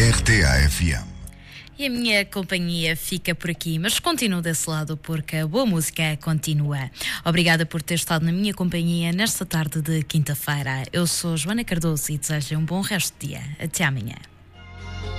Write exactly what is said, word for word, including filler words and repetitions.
R T A F M. E a minha companhia fica por aqui, mas continuo desse lado porque a boa música continua. Obrigada por ter estado na minha companhia nesta tarde de quinta-feira. Eu sou Joana Cardoso e desejo um bom resto de dia. Até amanhã.